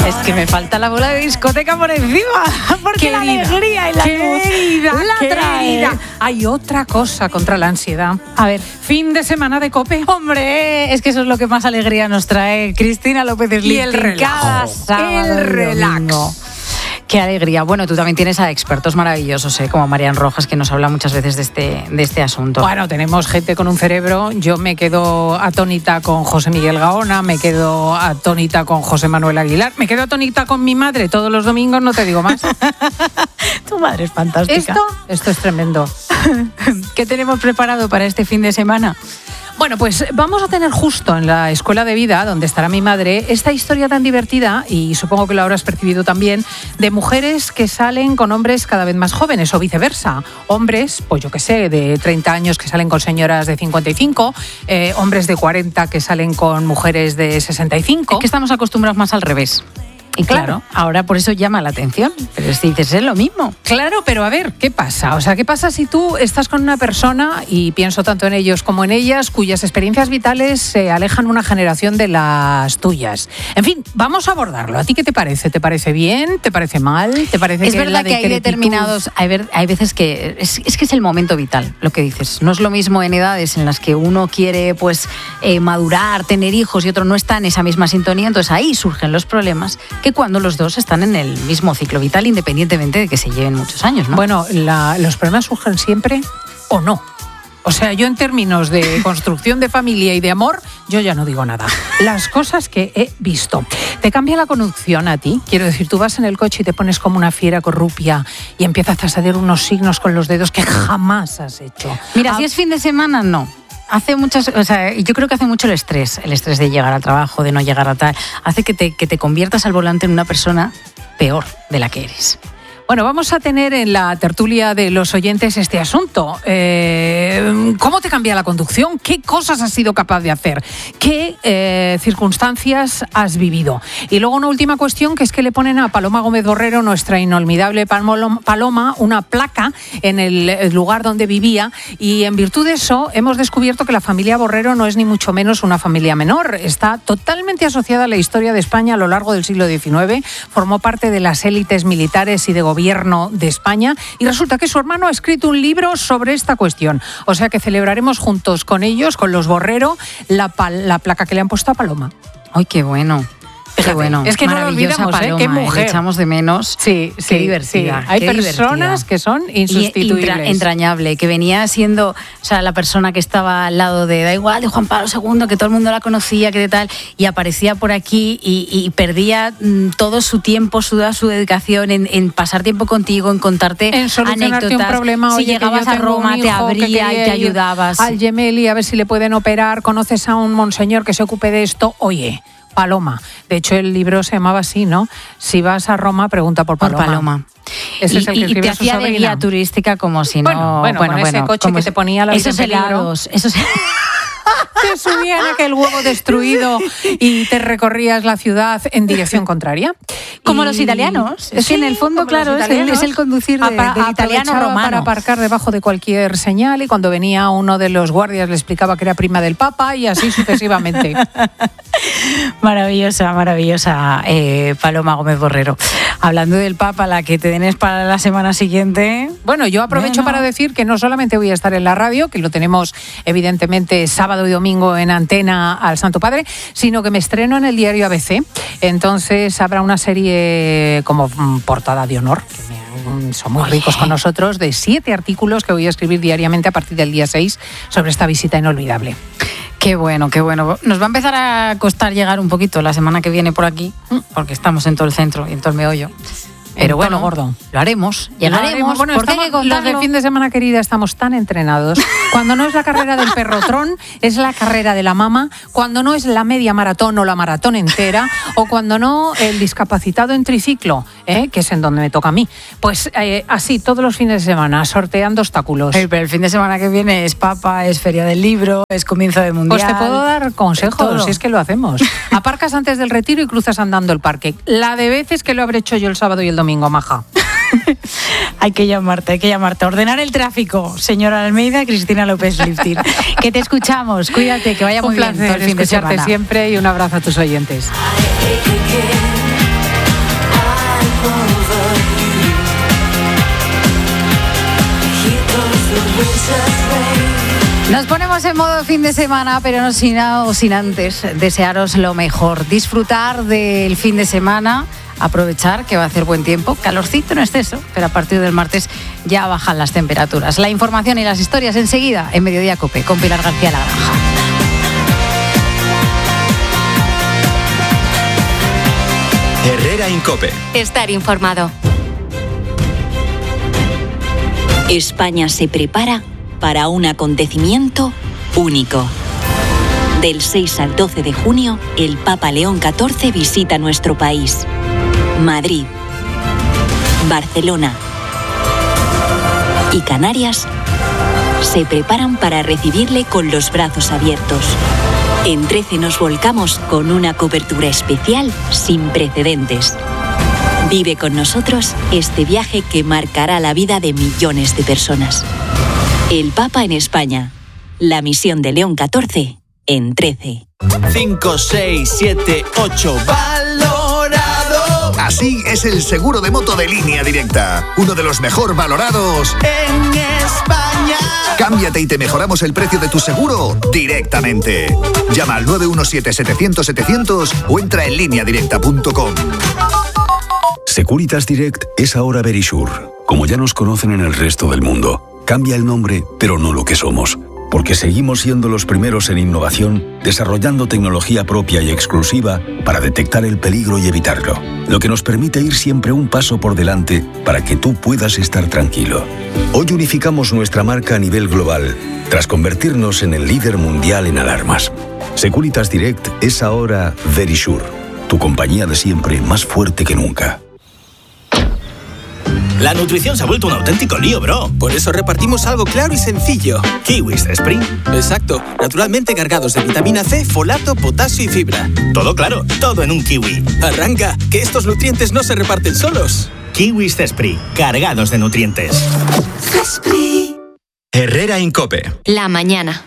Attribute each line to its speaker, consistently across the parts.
Speaker 1: Es que me falta la bola de discoteca por encima, porque la alegría y la luz la trae.
Speaker 2: Hay otra cosa contra la ansiedad.
Speaker 1: A ver,
Speaker 2: fin de semana de COPE.
Speaker 1: Hombre, es que eso es lo que más alegría nos trae Cristina López Slifter.
Speaker 2: Y el relajo,
Speaker 1: el
Speaker 2: relax.
Speaker 1: Qué alegría. Bueno, tú también tienes a expertos maravillosos, como Marian Rojas, que nos habla muchas veces de este asunto.
Speaker 2: Bueno, tenemos gente con un cerebro. Yo me quedo atónita con José Miguel Gaona, me quedo atónita con José Manuel Aguilar, me quedo atónita con mi madre todos los domingos, no te digo más.
Speaker 1: Tu madre es fantástica.
Speaker 2: Esto es tremendo.
Speaker 1: ¿Qué tenemos preparado para este fin de semana?
Speaker 2: Bueno, pues vamos a tener justo en la Escuela de Vida, donde estará mi madre, esta historia tan divertida, y supongo que lo habrás percibido también, de mujeres que salen con hombres cada vez más jóvenes o viceversa. Hombres, pues yo qué sé, de 30 años que salen con señoras de 55, hombres de 40 que salen con mujeres de 65.
Speaker 1: Es que estamos acostumbrados más al revés. Y claro, ahora por eso llama la atención. Pero si dices, es lo mismo.
Speaker 2: Claro, pero a ver, ¿qué pasa? O sea, ¿qué pasa si tú estás con una persona, y pienso tanto en ellos como en ellas, cuyas experiencias vitales se alejan una generación de las tuyas? En fin, vamos a abordarlo. ¿A ti qué te parece? ¿Te parece bien? ¿Te parece mal? ¿Te parece
Speaker 1: es verdad que hay determinados... Hay veces que... Es que es el momento vital, lo que dices. No es lo mismo en edades en las que uno quiere madurar, tener hijos, y otro no está en esa misma sintonía. Entonces ahí surgen los problemas, que cuando los dos están en el mismo ciclo vital, independientemente de que se lleven muchos años, ¿no?
Speaker 2: Bueno, los problemas surgen siempre o no. O sea, yo en términos de construcción de familia y de amor, yo ya no digo nada. Las cosas que he visto. ¿Te cambia la conducción a ti? Quiero decir, tú vas en el coche y te pones como una fiera corrupia y empiezas a hacer unos signos con los dedos que jamás has hecho.
Speaker 1: Mira, si es fin de semana, no. Yo creo que hace mucho el estrés de llegar al trabajo, de no llegar a tal, hace que te conviertas al volante en una persona peor de la que eres.
Speaker 2: Bueno, vamos a tener en la tertulia de los oyentes este asunto. ¿Cómo te cambia la conducción? ¿Qué cosas has sido capaz de hacer? ¿Qué circunstancias has vivido? Y luego una última cuestión, que es que le ponen a Paloma Gómez Borrero, nuestra inolvidable Paloma, una placa en el lugar donde vivía, y en virtud de eso hemos descubierto que la familia Borrero no es ni mucho menos una familia menor. Está totalmente asociada a la historia de España a lo largo del siglo XIX, formó parte de las élites militares y de gobierno de España, y resulta que su hermano ha escrito un libro sobre esta cuestión. O sea que celebraremos juntos con ellos, con los Borrero, la placa que le han puesto a Paloma.
Speaker 1: ¡Ay, qué bueno! Qué bueno,
Speaker 2: es que no lo olvidamos,
Speaker 1: Paloma,
Speaker 2: qué mujer.
Speaker 1: Le echamos de menos.
Speaker 2: Sí,
Speaker 1: qué divertida.
Speaker 2: Sí. Hay
Speaker 1: qué
Speaker 2: personas
Speaker 1: divertida.
Speaker 2: Que son insustituibles.
Speaker 1: Entrañable, que venía siendo, la persona que estaba al lado de, da igual, de Juan Pablo II, que todo el mundo la conocía, que de tal, y aparecía por aquí y perdía todo su tiempo, toda su dedicación en pasar tiempo contigo, en contarte
Speaker 2: solucionarte
Speaker 1: anécdotas.
Speaker 2: un problema.
Speaker 1: Si llegabas a Roma, te abría y te ayudabas.
Speaker 2: Al Gemelli, a ver si le pueden operar. Conoces a un monseñor que se ocupe de esto. Oye, Paloma. De hecho, el libro se llamaba así, ¿no? Si vas a Roma, pregunta por Paloma.
Speaker 1: Por Paloma.
Speaker 2: Ese es el que escribió
Speaker 1: te
Speaker 2: su
Speaker 1: hacía
Speaker 2: sobrina.
Speaker 1: de guía turística como si no...
Speaker 2: Bueno, ese coche que te ponía la
Speaker 1: esos helados,
Speaker 2: te subían aquel huevo destruido y te recorrías la ciudad en dirección contraria.
Speaker 1: Como los italianos. Es que en el fondo, claro, es el conducir del italiano romano.
Speaker 2: Para aparcar debajo de cualquier señal, y cuando venía uno de los guardias le explicaba que era prima del Papa, y así sucesivamente.
Speaker 1: Maravillosa Paloma Gómez Borrero. Hablando del Papa, la que te tenés para la semana siguiente.
Speaker 2: Bueno, yo aprovecho para decir que no solamente voy a estar en la radio, que lo tenemos evidentemente sábado y domingo en antena al Santo Padre, sino que me estreno en el diario ABC. Entonces habrá una serie como portada de honor, que son muy ricos con nosotros, de 7 artículos que voy a escribir diariamente a partir del día 6 sobre esta visita inolvidable.
Speaker 1: Qué bueno, qué bueno. Nos va a empezar a costar llegar un poquito la semana que viene por aquí, porque estamos en todo el centro y en todo el meollo. Pero bueno,
Speaker 2: gordo.
Speaker 1: Lo haremos, llegaremos.
Speaker 2: Bueno,
Speaker 1: porque hay que
Speaker 2: los de fin de semana, querida, estamos tan entrenados. Cuando no es la carrera del perrotrón, es la carrera de la mama. Cuando no es la media maratón o la maratón entera, o cuando no, el discapacitado en triciclo, que es en donde me toca a mí. Pues así, todos los fines de semana, sorteando obstáculos.
Speaker 1: Pero el fin de semana que viene es Papa, es Feria del Libro, es comienzo de Mundial.
Speaker 2: Pues te puedo dar consejos, si es que lo hacemos. Aparcas antes del retiro y cruzas andando el parque. La de veces que lo habré hecho yo el sábado y el domingo, maja.
Speaker 1: Hay que llamarte. Ordenar el tráfico, señora Almeida, Cristina López Slifter. Que te escuchamos, cuídate, que vaya muy bien todo el fin de semana.
Speaker 2: Siempre, y un abrazo a tus oyentes.
Speaker 1: Nos ponemos en modo fin de semana, pero no sin antes desearos lo mejor. Disfrutar del fin de semana, aprovechar que va a hacer buen tiempo, calorcito en exceso, pero a partir del martes ya bajan las temperaturas. La información y las historias enseguida en Mediodía COPE con Pilar García La Granja.
Speaker 3: Herrera Incope.
Speaker 4: Estar informado. España se prepara para un acontecimiento único. Del 6 al 12 de junio, el Papa León XIV visita nuestro país. Madrid, Barcelona y Canarias se preparan para recibirle con los brazos abiertos. En 13 nos volcamos con una cobertura especial sin precedentes. Vive con nosotros este viaje que marcará la vida de millones de personas. El Papa en España. La misión de León XIV en 13.
Speaker 5: 5, 6, 7, 8. ¡Valorado!
Speaker 6: Así es el seguro de moto de Línea Directa. Uno de los mejor valorados
Speaker 5: en España.
Speaker 6: Cámbiate y te mejoramos el precio de tu seguro directamente. Llama al 917-700-700 o entra en lineadirecta.com.
Speaker 7: Securitas Direct es ahora Verisure. Como ya nos conocen en el resto del mundo, cambia el nombre, pero no lo que somos. Porque seguimos siendo los primeros en innovación, desarrollando tecnología propia y exclusiva para detectar el peligro y evitarlo. Lo que nos permite ir siempre un paso por delante para que tú puedas estar tranquilo. Hoy unificamos nuestra marca a nivel global, tras convertirnos en el líder mundial en alarmas. Securitas Direct es ahora Verisure, tu compañía de siempre más fuerte que nunca.
Speaker 5: La nutrición se ha vuelto un auténtico lío, bro.
Speaker 8: Por eso repartimos algo claro y sencillo.
Speaker 5: Kiwis Spring.
Speaker 8: Exacto, naturalmente cargados de vitamina C, folato, potasio y fibra.
Speaker 5: Todo claro, todo en un kiwi.
Speaker 8: Arranca, que estos nutrientes no se reparten solos.
Speaker 5: Kiwis Spring, cargados de nutrientes.
Speaker 3: Herrera Incope.
Speaker 4: La mañana.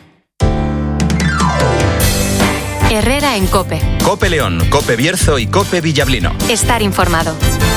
Speaker 4: Herrera en COPE.
Speaker 3: COPE León, COPE Bierzo y COPE Villablino.
Speaker 4: Estar informado.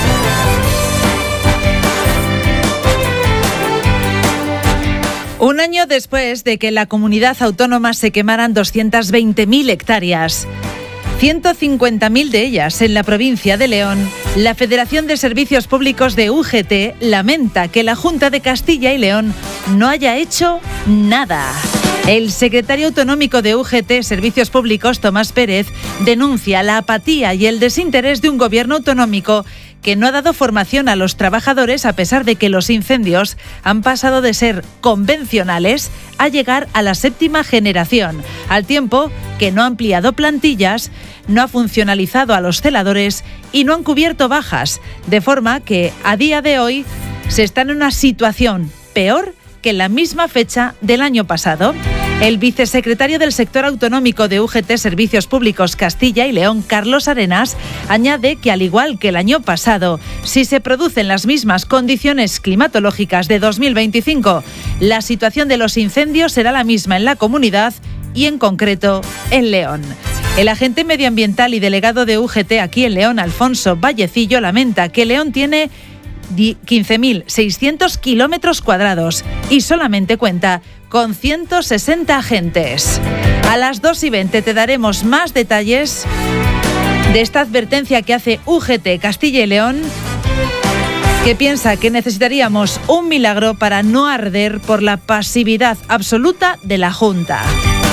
Speaker 9: Un año después de que en la comunidad autónoma se quemaran 220.000 hectáreas, 150.000 de ellas en la provincia de León, la Federación de Servicios Públicos de UGT lamenta que la Junta de Castilla y León no haya hecho nada. El secretario autonómico de UGT Servicios Públicos, Tomás Pérez, denuncia la apatía y el desinterés de un gobierno autonómico que no ha dado formación a los trabajadores a pesar de que los incendios han pasado de ser convencionales a llegar a la 7ª generación, al tiempo que no ha ampliado plantillas, no ha funcionalizado a los celadores y no han cubierto bajas, de forma que a día de hoy se está en una situación peor que en la misma fecha del año pasado. El vicesecretario del sector autonómico de UGT Servicios Públicos Castilla y León, Carlos Arenas, añade que al igual que el año pasado, si se producen las mismas condiciones climatológicas de 2025, la situación de los incendios será la misma en la comunidad y en concreto en León. El agente medioambiental y delegado de UGT aquí en León, Alfonso Vallecillo, lamenta que León tiene 15.600 kilómetros cuadrados y solamente cuenta con 160 agentes. A las 2:20 te daremos más detalles de esta advertencia que hace UGT Castilla y León, que piensa que necesitaríamos un milagro para no arder por la pasividad absoluta de la Junta.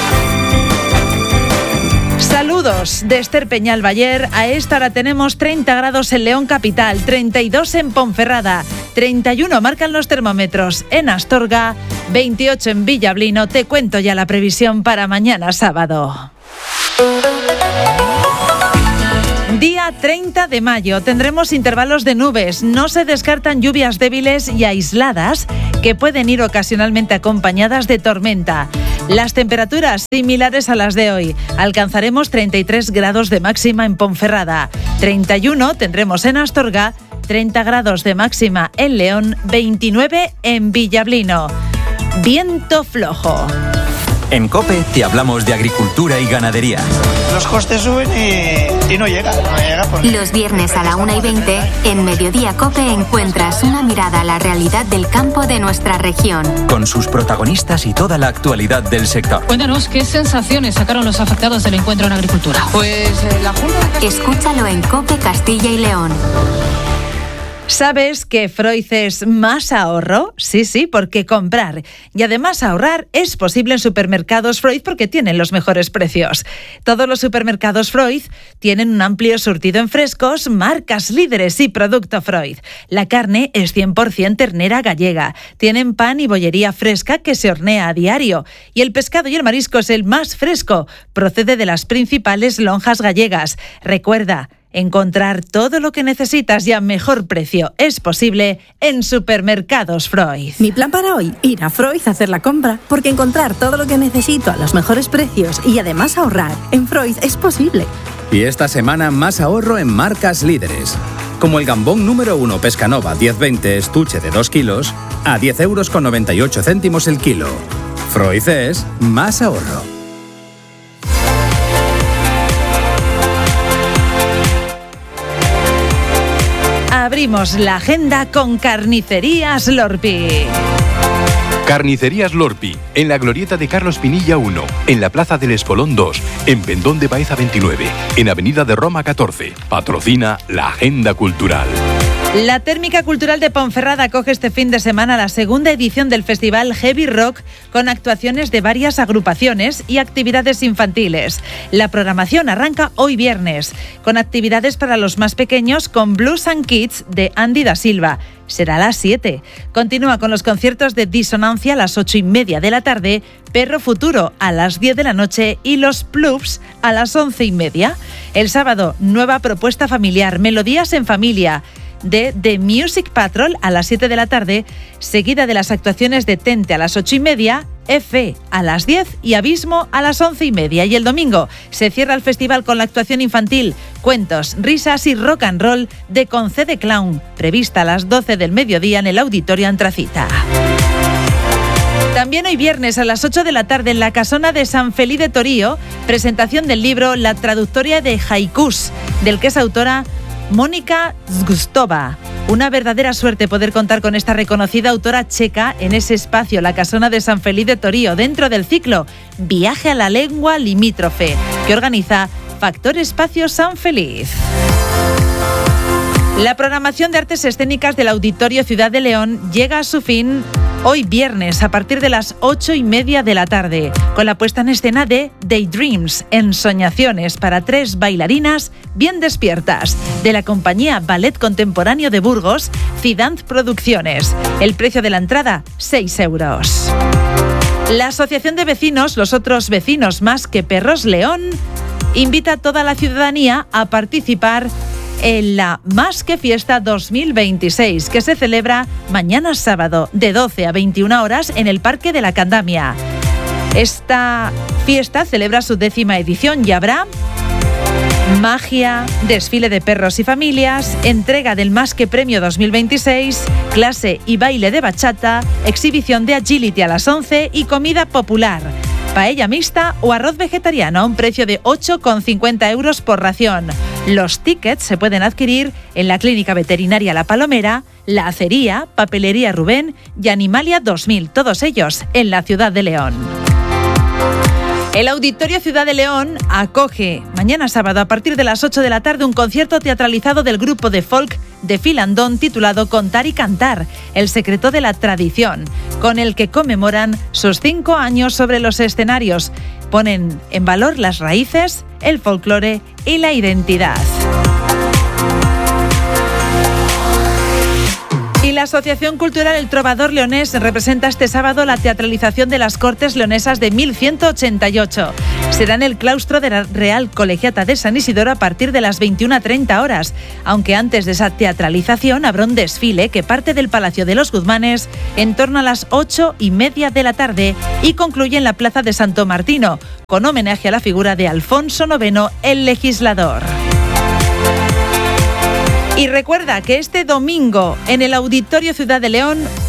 Speaker 9: Saludos de Esther Peñalbayer. A esta hora tenemos 30 grados en León capital, 32 en Ponferrada, 31 marcan los termómetros en Astorga, 28 en Villablino. Te cuento ya la previsión para mañana sábado. Día 30 de mayo tendremos intervalos de nubes. No se descartan lluvias débiles y aisladas que pueden ir ocasionalmente acompañadas de tormenta. Las temperaturas similares a las de hoy. Alcanzaremos 33 grados de máxima en Ponferrada, 31 tendremos en Astorga, 30 grados de máxima en León, 29 en Villablino. Viento flojo.
Speaker 3: En COPE te hablamos de agricultura y ganadería.
Speaker 10: Los costes suben y y no llega
Speaker 11: Los viernes a la 1:20, en Mediodía COPE encuentras una mirada a la realidad del campo de nuestra región.
Speaker 3: Con sus protagonistas y toda la actualidad del sector.
Speaker 12: Cuéntanos qué sensaciones sacaron los afectados del encuentro en agricultura.
Speaker 11: Pues la Junta... Escúchalo en COPE Castilla y León.
Speaker 9: ¿Sabes que Freud es más ahorro? Sí, porque comprar y además ahorrar es posible en Supermercados Freud porque tienen los mejores precios. Todos los supermercados Freud tienen un amplio surtido en frescos, marcas líderes y producto Freud. La carne es 100% ternera gallega. Tienen pan y bollería fresca que se hornea a diario. Y el pescado y el marisco es el más fresco. Procede de las principales lonjas gallegas. Recuerda, encontrar todo lo que necesitas y a mejor precio es posible en Supermercados Freud.
Speaker 13: Mi plan para hoy, ir a Freud a hacer la compra, porque encontrar todo lo que necesito a los mejores precios y además ahorrar en Freud es posible.
Speaker 14: Y esta semana más ahorro en marcas líderes, como el gambón número 1 Pescanova 10-20 estuche de 2 kilos a 10,98 € el kilo. Freud es más ahorro.
Speaker 9: Abrimos la agenda con Carnicerías Lorpi.
Speaker 15: Carnicerías Lorpi, en la glorieta de Carlos Pinilla 1, en la Plaza del Espolón 2, en Pendón de Baeza 29, en Avenida de Roma 14. Patrocina la Agenda Cultural.
Speaker 9: La Térmica Cultural de Ponferrada acoge este fin de semana la segunda edición del Festival Heavy Rock con actuaciones de varias agrupaciones y actividades infantiles. La programación arranca hoy viernes, con actividades para los más pequeños con Blues and Kids de Andy da Silva. Será a las 7. Continúa con los conciertos de Disonancia a las 8:30 de la tarde, Perro Futuro a las 10 de la noche y Los Plubs a las 11:30. El sábado, nueva propuesta familiar, Melodías en Familia, de The Music Patrol a las 7 de la tarde, seguida de las actuaciones de Tente a las 8:30, F a las 10 y Abismo a las 11:30. Y el domingo se cierra el festival con la actuación infantil Cuentos, Risas y Rock and Roll de Concede Clown, prevista a las 12 del mediodía en el Auditorio Antracita. También hoy viernes a las 8 de la tarde en la Casona de San Feliu de Torío, presentación del libro La traductoria de haikus, del que es autora Mónica Zgustova. Una verdadera suerte poder contar con esta reconocida autora checa en ese espacio, la Casona de San Feliu de Torío, dentro del ciclo Viaje a la lengua limítrofe, que organiza Factor Espacio San Feliz. La programación de artes escénicas del Auditorio Ciudad de León llega a su fin hoy viernes a partir de las 8:30 de la tarde, con la puesta en escena de Daydreams, Ensoñaciones, para 3 bailarinas bien despiertas, de la compañía Ballet Contemporáneo de Burgos, Cidant Producciones. El precio de la entrada, 6 €. La Asociación de Vecinos, Los Otros Vecinos Más que Perros León, invita a toda la ciudadanía a participar en la Más que Fiesta 2026, que se celebra mañana sábado de 12 a 21 horas en el Parque de la Candamia. Esta fiesta celebra su 10ª edición y habrá magia, desfile de perros y familias, entrega del Más que Premio 2026, clase y baile de bachata, exhibición de agility a las 11 y comida popular. Paella mixta o arroz vegetariano a un precio de 8,50 € por ración. Los tickets se pueden adquirir en la Clínica Veterinaria La Palomera, La Acería, Papelería Rubén y Animalia 2000, todos ellos en la Ciudad de León. El Auditorio Ciudad de León acoge mañana sábado a partir de las 8 de la tarde un concierto teatralizado del grupo de folk de Filandón titulado Contar y Cantar, el secreto de la tradición, con el que conmemoran sus 5 años sobre los escenarios. Ponen en valor las raíces, el folclore y la identidad. Y la Asociación Cultural El Trovador Leonés representa este sábado la teatralización de las Cortes Leonesas de 1188. Será en el claustro de la Real Colegiata de San Isidoro a partir de las 21:30 horas, aunque antes de esa teatralización habrá un desfile que parte del Palacio de los Guzmanes en torno a las 8:30 de la tarde y concluye en la Plaza de Santo Martino, con homenaje a la figura de Alfonso IX, el legislador. Y recuerda que este domingo en el Auditorio Ciudad de León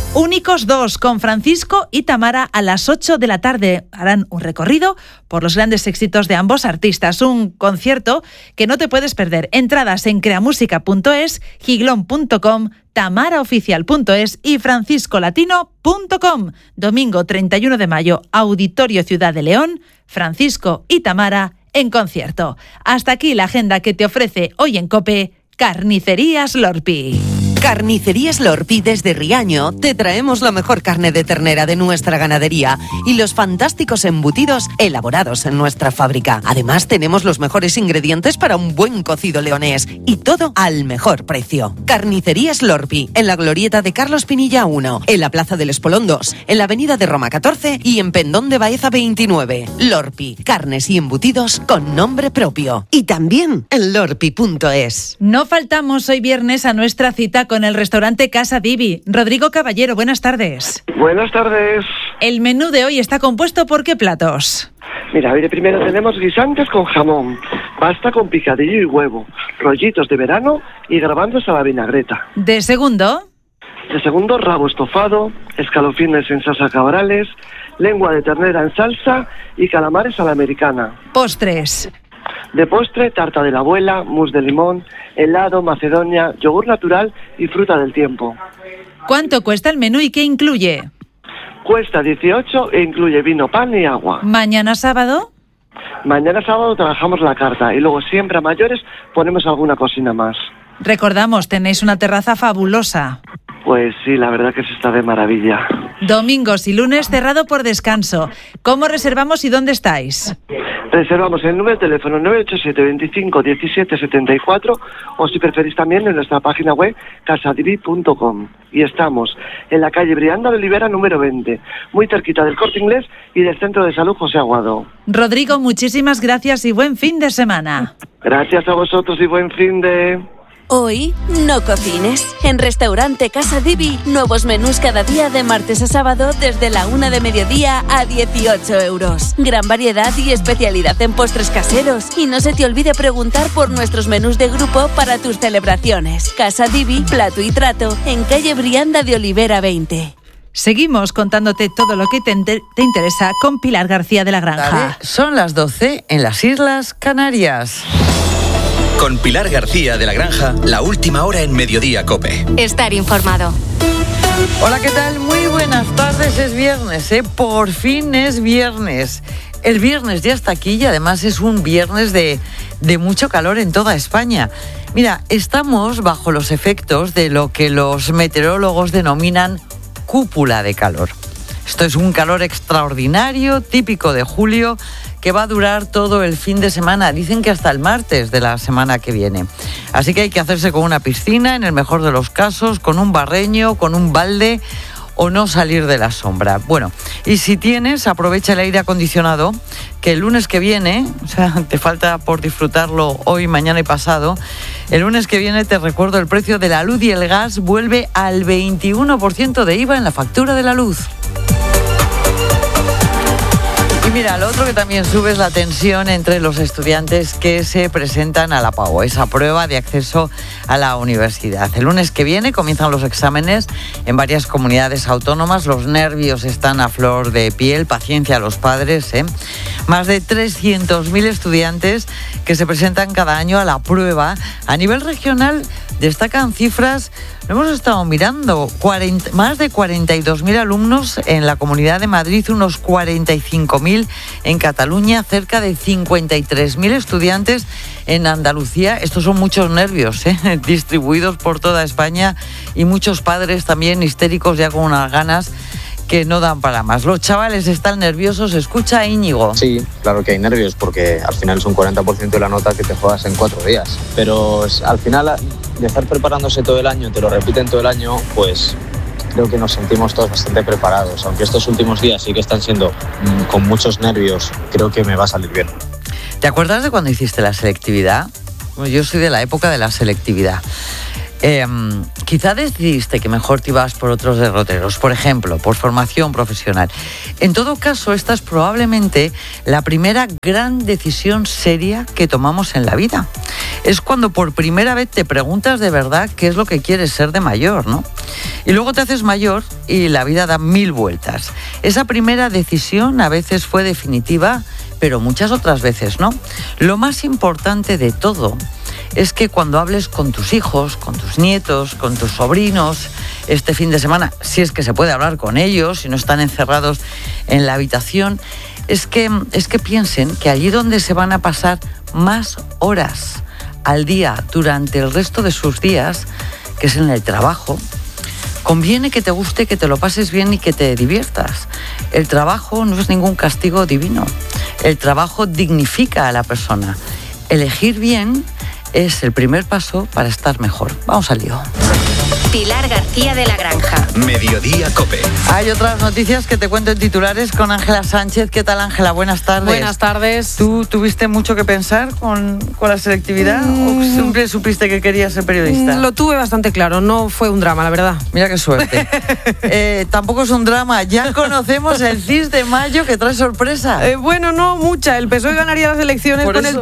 Speaker 9: Únicos 2, con Francisco y Tamara a las 8 de la tarde. Harán un recorrido por los grandes éxitos de ambos artistas. Un concierto que no te puedes perder. Entradas en creamusica.es, giglón.com, tamaraoficial.es y franciscolatino.com. Domingo 31 de mayo, Auditorio Ciudad de León, Francisco y Tamara en concierto. Hasta aquí la agenda que te ofrece hoy en COPE Carnicerías Lorpi.
Speaker 10: Carnicerías Lorpi desde Riaño te traemos la mejor carne de ternera de nuestra ganadería y los fantásticos embutidos elaborados en nuestra fábrica. Además tenemos los mejores ingredientes para un buen cocido leonés y todo al mejor precio. Carnicerías Lorpi en la glorieta de Carlos Pinilla 1, en la Plaza del Espolón 2, en la Avenida de Roma 14 y en Pendón de Baeza 29. Lorpi, carnes y embutidos con nombre propio. Y también en lorpi.es.
Speaker 9: No faltamos hoy viernes a nuestra cita con el restaurante Casa Divi. Rodrigo Caballero, buenas tardes.
Speaker 16: Buenas tardes.
Speaker 9: El menú de hoy está compuesto por ¿qué platos?
Speaker 16: Mira, de primero tenemos guisantes con jamón, pasta con picadillo y huevo, rollitos de verano y garbanzos a la vinagreta.
Speaker 9: ¿De segundo?
Speaker 16: De segundo, rabo estofado, escalofines en salsa cabrales, lengua de ternera en salsa y calamares a la americana.
Speaker 9: Postres.
Speaker 16: De postre, tarta de la abuela, mousse de limón, helado, macedonia, yogur natural y fruta del tiempo.
Speaker 9: ¿Cuánto cuesta el menú y qué incluye?
Speaker 16: Cuesta 18 e incluye vino, pan y agua.
Speaker 9: ¿Mañana sábado?
Speaker 16: Mañana sábado trabajamos la carta y luego siempre a mayores ponemos alguna cocina más.
Speaker 9: Recordamos, tenéis una terraza fabulosa.
Speaker 16: Pues sí, la verdad que se está de maravilla.
Speaker 9: Domingos y lunes cerrado por descanso. ¿Cómo reservamos y dónde estáis?
Speaker 16: Reservamos el número de teléfono 987 25 17 74 o si preferís también en nuestra página web casadivi.com. Y estamos en la calle Brianda de Olivera número 20, muy cerquita del Corte Inglés y del Centro de Salud José Aguado.
Speaker 9: Rodrigo, muchísimas gracias y buen fin de semana.
Speaker 16: Gracias a vosotros y buen fin de...
Speaker 4: Hoy no cocines. En Restaurante Casa Divi, nuevos menús cada día de martes a sábado desde la 1 de mediodía a 18 euros. Gran variedad y especialidad en postres caseros. Y no se te olvide preguntar por nuestros menús de grupo para tus celebraciones. Casa Divi, plato y trato, en calle Brianda de Olivera 20.
Speaker 9: Seguimos contándote todo lo que te interesa con Pilar García de la Granja.
Speaker 17: Vale, son las 12 en las Islas Canarias.
Speaker 3: Con Pilar García de la Granja, la última hora en Mediodía COPE.
Speaker 11: Estar informado.
Speaker 17: Hola, ¿qué tal? Muy buenas tardes, es viernes, ¿eh? Por fin es viernes. El viernes ya está aquí y además es un viernes de mucho calor en toda España. Mira, estamos bajo los efectos de lo que los meteorólogos denominan cúpula de calor. Esto es un calor extraordinario, típico de julio, que va a durar todo el fin de semana. Dicen que hasta el martes de la semana que viene. Así que hay que hacerse con una piscina, en el mejor de los casos, con un barreño, con un balde o no salir de la sombra. Bueno, y si tienes, aprovecha el aire acondicionado, que el lunes que viene, o sea, te falta por disfrutarlo hoy, mañana y pasado, el lunes que viene, te recuerdo, el precio de la luz y el gas vuelve al 21% de IVA en la factura de la luz. Y mira, lo otro que también sube es la tensión entre los estudiantes que se presentan a la PAU, esa prueba de acceso a la universidad. El lunes que viene comienzan los exámenes en varias comunidades autónomas. Los nervios están a flor de piel, paciencia a los padres, ¿eh? Más de 300.000 estudiantes que se presentan cada año a la prueba. A nivel regional destacan cifras, lo hemos estado mirando, más de 42.000 alumnos en la Comunidad de Madrid, unos 45.000 en Cataluña, cerca de 53.000 estudiantes en Andalucía. Estos son muchos nervios, distribuidos por toda España y muchos padres también histéricos ya con unas ganas que no dan para más. Los chavales están nerviosos. Escucha a Íñigo.
Speaker 18: Sí, claro que hay nervios porque al final es un 40% de la nota que te juegas en 4 días. Pero al final de estar preparándose todo el año, te lo repiten todo el año, pues creo que nos sentimos todos bastante preparados. Aunque estos últimos días sí que están siendo con muchos nervios, creo que me va a salir bien.
Speaker 17: ¿Te acuerdas de cuando hiciste la selectividad? Bueno, yo soy de la época de la selectividad. Quizá decidiste que mejor te ibas por otros derroteros, por ejemplo, por formación profesional. En todo caso, esta es probablemente la primera gran decisión seria que tomamos en la vida. es cuando por primera vez te preguntas de verdad qué es lo que quieres ser de mayor, ¿no? Y luego te haces mayor y la vida da 1000 vueltas. Esa primera decisión a veces fue definitiva, pero muchas otras veces no. Lo más importante de todo es que cuando hables con tus hijos, con tus nietos, con tus sobrinos, este fin de semana, si es que se puede hablar con ellos, si no están encerrados en la habitación, es que piensen que allí donde se van a pasar más horas al día durante el resto de sus días, que es en el trabajo, conviene que te guste, que te lo pases bien y que te diviertas. El trabajo no es ningún castigo divino. El trabajo dignifica a la persona. Elegir bien es el primer paso para estar mejor. Vamos al lío.
Speaker 11: Pilar García de la Granja.
Speaker 3: Mediodía COPE.
Speaker 17: Hay otras noticias que te cuento en titulares con Ángela Sánchez. ¿Qué tal, Ángela? Buenas tardes.
Speaker 2: Buenas tardes.
Speaker 17: ¿Tú tuviste mucho que pensar con la selectividad o siempre supiste que querías ser periodista?
Speaker 19: Lo tuve bastante claro, no fue un drama, la verdad.
Speaker 17: Mira qué suerte. Tampoco es un drama, ya conocemos el CIS de mayo que trae sorpresa.
Speaker 19: Bueno, no mucha. El PSOE ganaría las elecciones con el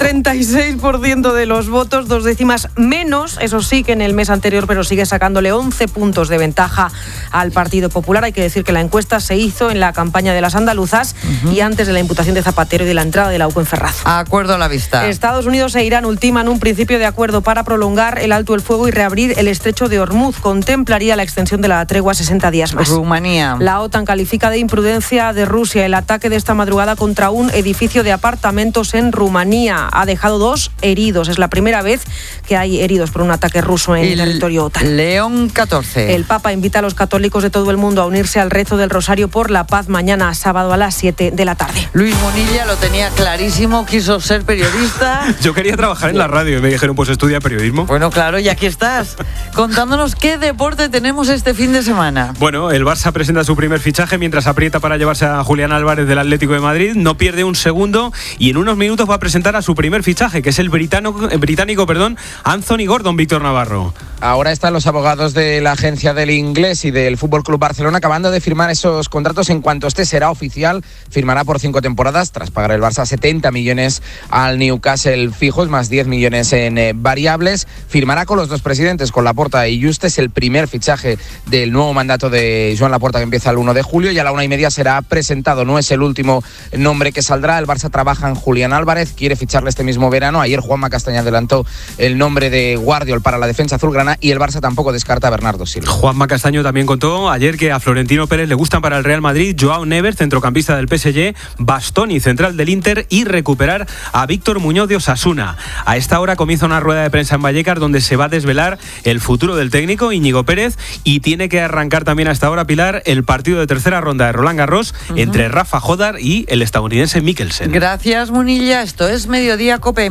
Speaker 19: 36% de los votos, 2 décimas menos, eso sí, que en el mes anterior, pero sigue sacándole 11 puntos de ventaja al Partido Popular. Hay que decir que la encuesta se hizo en la campaña de las andaluzas y antes de la imputación de Zapatero y de la entrada de la UCO en Ferraz.
Speaker 17: Acuerdo a la vista.
Speaker 19: Estados Unidos e Irán ultiman un principio de acuerdo para prolongar el alto el fuego y reabrir el estrecho de Hormuz. Contemplaría la extensión de la tregua a 60 días más.
Speaker 17: Rumanía.
Speaker 19: La OTAN califica de imprudencia de Rusia el ataque de esta madrugada contra un edificio de apartamentos en Rumanía. Ha dejado 2 heridos. Es la primera vez que hay heridos por un ataque ruso en el territorio OTAN.
Speaker 17: León 14.
Speaker 19: El Papa invita a los católicos de todo el mundo a unirse al rezo del Rosario por la Paz mañana sábado a las 7 de la tarde.
Speaker 17: Luis Monilla lo tenía clarísimo, quiso ser periodista.
Speaker 20: Yo quería trabajar en la radio y me dijeron, pues estudia periodismo.
Speaker 17: Bueno, claro, y aquí estás, contándonos qué deporte tenemos este fin de semana.
Speaker 20: Bueno, el Barça presenta su primer fichaje mientras aprieta para llevarse a Julián Álvarez del Atlético de Madrid. No pierde un segundo y en unos minutos va a presentar a su primer fichaje, que es el británico, Anthony Gordon, Víctor Navarro.
Speaker 21: Ahora están los abogados de la agencia del Inglés y del Fútbol Club Barcelona acabando de firmar esos contratos. En cuanto este será oficial, firmará por 5 temporadas tras pagar el Barça 70 millones al Newcastle fijos, más 10 millones en variables. Firmará con los 2 presidentes, con Laporta y Juste. Es el primer fichaje del nuevo mandato de Joan Laporta, que empieza el 1 de julio y a la 1:30 será presentado. No es el último nombre que saldrá. El Barça trabaja en Julián Álvarez, quiere ficharle este mismo verano. Ayer Juanma Castaña adelantó el nombre de Guardiol para la defensa azulgrana y el Barça tampoco descarta a Bernardo Silva.
Speaker 20: Juanma Castaño también contó ayer que a Florentino Pérez le gustan para el Real Madrid Joao Neves, centrocampista del PSG, Bastoni, central del Inter, y recuperar a Víctor Muñoz de Osasuna. A esta hora comienza una rueda de prensa en Vallecas donde se va a desvelar el futuro del técnico Íñigo Pérez y tiene que arrancar también a esta hora, Pilar, el partido de tercera ronda de Roland Garros entre Rafa Jodar y el estadounidense Mikkelsen.
Speaker 17: Gracias, Munilla. Esto es Mediodía COPE.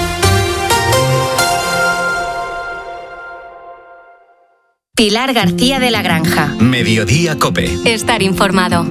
Speaker 11: Pilar García de la Granja.
Speaker 3: Mediodía COPE.
Speaker 11: Estar informado.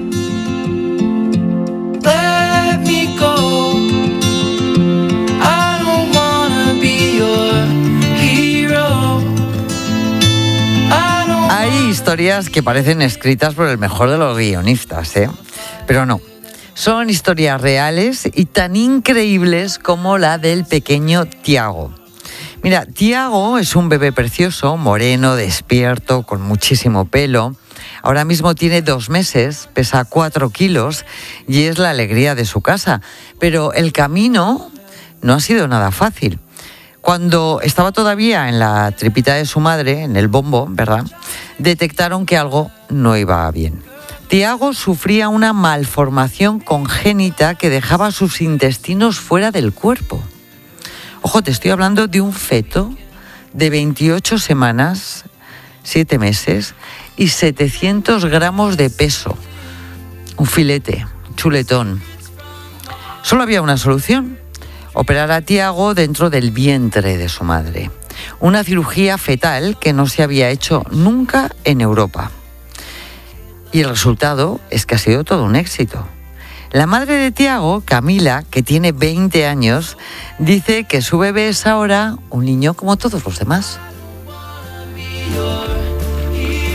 Speaker 17: Hay historias que parecen escritas por el mejor de los guionistas, pero no. Son historias reales y tan increíbles como la del pequeño Tiago. Mira, Tiago es un bebé precioso, moreno, despierto, con muchísimo pelo. Ahora mismo tiene 2 meses, pesa 4 kilos y es la alegría de su casa. Pero el camino no ha sido nada fácil. Cuando estaba todavía en la tripita de su madre, en el bombo, ¿verdad?, detectaron que algo no iba bien. Tiago sufría una malformación congénita que dejaba sus intestinos fuera del cuerpo. Ojo, te estoy hablando de un feto de 28 semanas, 7 meses y 700 gramos de peso. Un filete, chuletón. Solo había una solución: operar a Tiago dentro del vientre de su madre. Una cirugía fetal que no se había hecho nunca en Europa. Y el resultado es que ha sido todo un éxito. La madre de Tiago, Camila, que tiene 20 años, dice que su bebé es ahora un niño como todos los demás.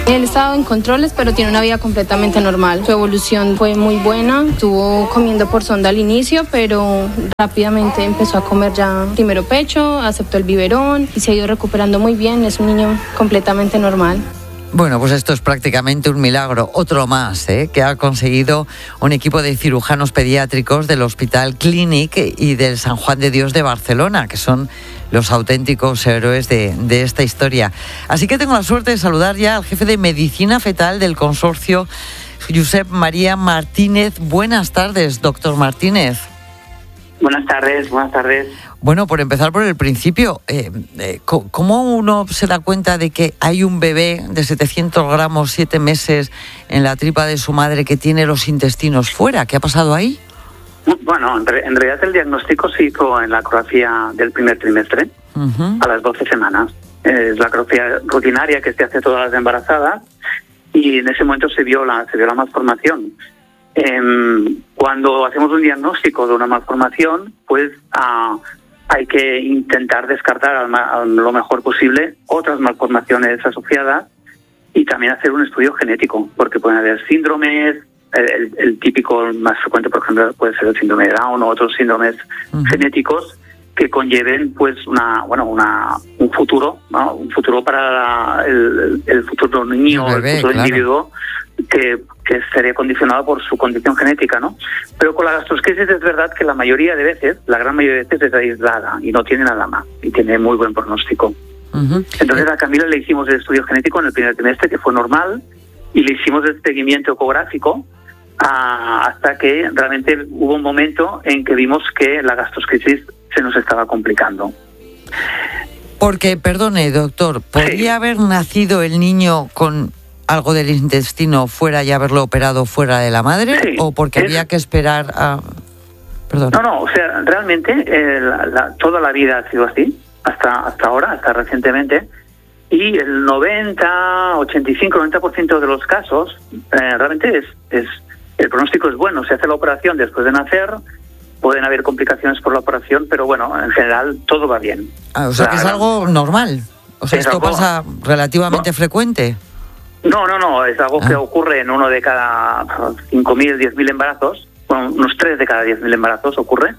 Speaker 1: Él estaba en controles, pero tiene una vida completamente normal. Su evolución fue muy buena. Estuvo comiendo por sonda al inicio, pero rápidamente empezó a comer ya primero pecho, aceptó el biberón y se ha ido recuperando muy bien. Es un niño completamente normal.
Speaker 17: Bueno, pues esto es prácticamente un milagro, otro más, que ha conseguido un equipo de cirujanos pediátricos del Hospital Clínic y del San Juan de Dios de Barcelona, que son los auténticos héroes de esta historia. Así que tengo la suerte de saludar ya al jefe de Medicina Fetal del consorcio, Josep María Martínez. Buenas tardes, doctor Martínez.
Speaker 22: Buenas tardes.
Speaker 17: Bueno, por empezar por el principio, ¿cómo uno se da cuenta de que hay un bebé de 700 gramos, 7 meses, en la tripa de su madre que tiene los intestinos fuera? ¿Qué ha pasado ahí?
Speaker 22: Bueno, en realidad el diagnóstico se hizo en la ecografía del primer trimestre, a las 12 semanas. Es la ecografía rutinaria que se hace a todas las embarazadas y en ese momento se vio la malformación. Cuando hacemos un diagnóstico de una malformación, pues hay que intentar descartar a lo mejor posible otras malformaciones asociadas y también hacer un estudio genético, porque pueden haber síndromes, el típico más frecuente, por ejemplo, puede ser el síndrome de Down o otros síndromes genéticos que conlleven pues un futuro, ¿no? Un futuro para el futuro niño, el futuro individuo que sería condicionado por su condición genética, ¿no? Pero con la gastrosquisis es verdad que la gran mayoría de veces es aislada y no tiene nada más y tiene muy buen pronóstico. Entonces a Camila le hicimos el estudio genético en el primer trimestre, que fue normal, y le hicimos el seguimiento ecográfico hasta que realmente hubo un momento en que vimos que la gastrosquisis se nos estaba complicando.
Speaker 17: Porque, perdone, doctor, ¿podría haber nacido el niño con algo del intestino fuera y haberlo operado fuera de la madre? Sí, ¿o porque había que esperar a...? Perdón. No, o sea, realmente toda la vida ha sido así, hasta ahora, hasta recientemente, y el 90% de los casos realmente es el pronóstico es bueno. Se hace la operación después de nacer, pueden haber complicaciones por la operación, pero bueno, en general todo va bien. O sea que es algo normal. O sea, esto pasa relativamente frecuente. No, es algo que ocurre en uno de cada 5.000, 10.000 embarazos, bueno, unos 3 de cada 10.000 embarazos ocurre,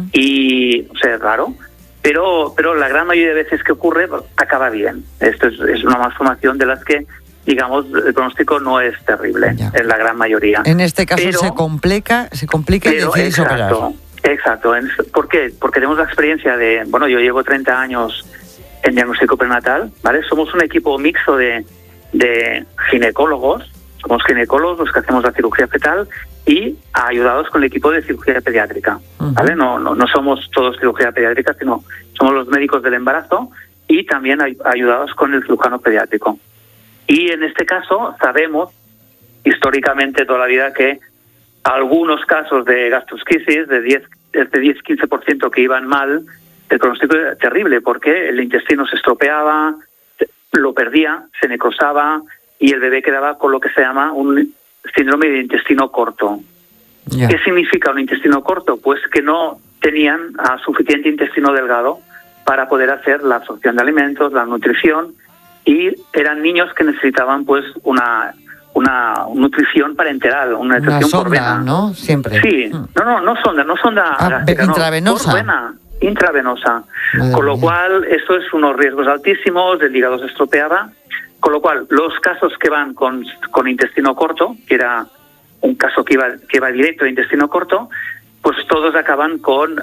Speaker 17: y o sea, es raro, pero la gran mayoría de veces que ocurre acaba bien. Esto es una malformación de las que, digamos, el pronóstico no es terrible, en la gran mayoría. En este caso se complica y decides operar. Exacto. ¿Por qué? Porque tenemos la experiencia de, bueno, yo llevo 30 años en diagnóstico prenatal, ¿vale? Somos un equipo mixto de ginecólogos, somos ginecólogos los que hacemos la cirugía fetal y ayudados con el equipo de cirugía pediátrica, ¿vale? No somos todos cirugía pediátrica, sino somos los médicos del embarazo y también ayudados con el cirujano pediátrico. Y en este caso sabemos históricamente toda la vida que algunos casos de gastrosquisis de 10-15% que iban mal, el pronóstico era terrible porque el intestino se estropeaba, lo perdía, se necrosaba y el bebé quedaba con lo que se llama un síndrome de intestino corto. ¿Qué significa un intestino corto? Pues que no tenían suficiente intestino delgado para poder hacer la absorción de alimentos, la nutrición, y eran niños que necesitaban pues una nutrición parenteral, una nutrición sonda, por vena, ¿no? Siempre. Sí, no sonda gástrica, intravenosa. Por vena, intravenosa. Con lo cual, esto es unos riesgos altísimos, el hígado se estropeaba, con lo cual los casos que van con intestino corto, que era un caso que iba directo de intestino corto, pues todos acaban con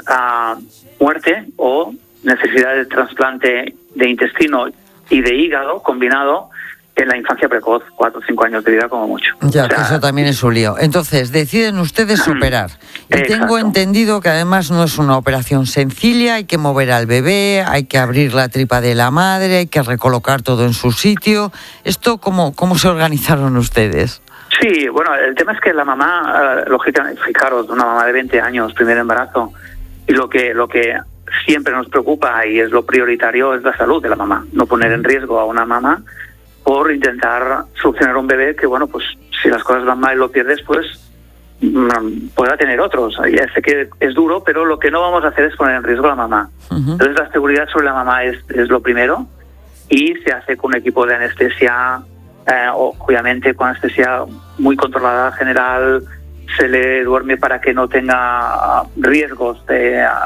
Speaker 17: muerte o necesidad de trasplante de intestino y de hígado combinado en la infancia precoz, 4 o 5 años de vida como mucho. Ya, que eso también es un lío. Entonces, deciden ustedes operar. Y tengo entendido que además no es una operación sencilla, hay que mover al bebé, hay que abrir la tripa de la madre, hay que recolocar todo en su sitio. ¿Esto cómo se organizaron ustedes? Sí, bueno, el tema es que la mamá, lógicamente, fijaros, una mamá de 20 años, primer embarazo, y lo que siempre nos preocupa y es lo prioritario es la salud de la mamá, no poner en riesgo a una mamá por intentar solucionar un bebé que, bueno, pues si las cosas van mal y lo pierdes, pues podrá tener otros. Ya sé que es duro, pero lo que no vamos a hacer es poner en riesgo a la mamá. Entonces la seguridad sobre la mamá es lo primero y se hace con un equipo de anestesia
Speaker 22: Obviamente con anestesia muy controlada general se le duerme para que no tenga riesgos de